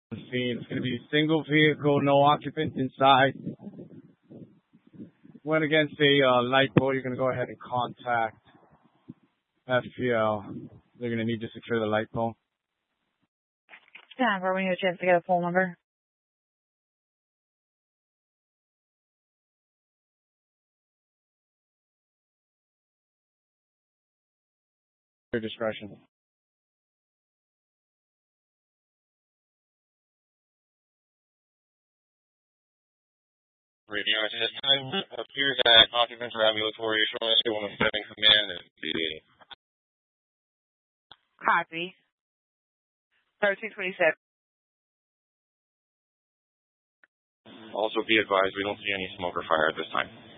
scene. It's going to be a single vehicle, no occupants inside. When against a light pole, you're going to go ahead and contact FPL. They're going to need to secure the light pole. Yeah, we need a chance to get a phone number. Your discretion. Radio at this time appears that occupants are ambulatory assurance to woman stepping command and PD. Copy. 1327. Also be advised we don't see any smoke or fire at this time.